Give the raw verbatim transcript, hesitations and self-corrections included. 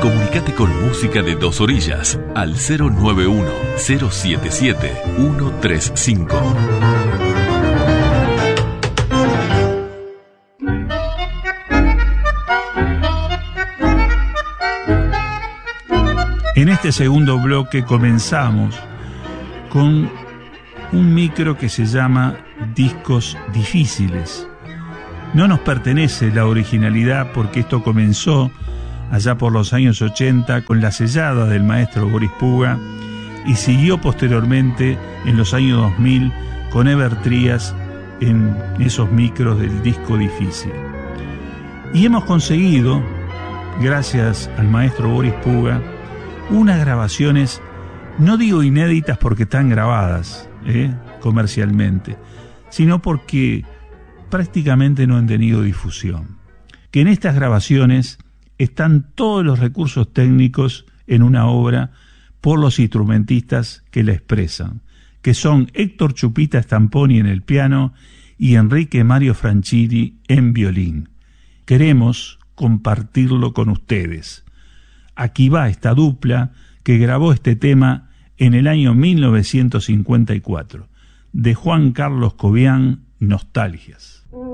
Comunicate con Música de Dos Orillas al cero nueve uno, cero siete siete, uno tres cinco. En este segundo bloque comenzamos con un micro que se llama Discos Difíciles. No nos pertenece la originalidad porque esto comenzó allá por los años ochenta con la sellada del maestro Boris Puga y siguió posteriormente en los años dos mil con Ever Trías en esos micros del disco difícil. Y hemos conseguido, gracias al maestro Boris Puga, unas grabaciones, no digo inéditas porque están grabadas ¿eh? comercialmente, sino porque prácticamente no han tenido difusión. Que en estas grabaciones están todos los recursos técnicos en una obra por los instrumentistas que la expresan, que son Héctor Chupita Stamponi en el piano y Enrique Mario Franchini en violín. Queremos compartirlo con ustedes. Aquí va esta dupla que grabó este tema en el año mil novecientos cincuenta y cuatro, de Juan Carlos Cobian, Nostalgias.